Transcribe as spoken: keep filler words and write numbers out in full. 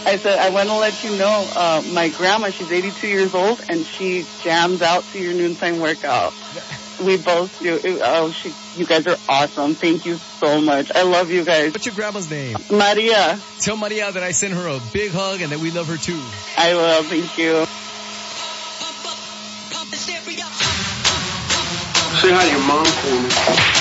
I said, I want to let you know, uh, my grandma, she's eighty-two years old, and she jams out to your noontime workout. We both do. It, oh, she, you guys are awesome. Thank you so much. I love you guys. What's your grandma's name? Maria. Tell Maria that I sent her a big hug and that we love her too. I will. Thank you. Say hi to your mom for me.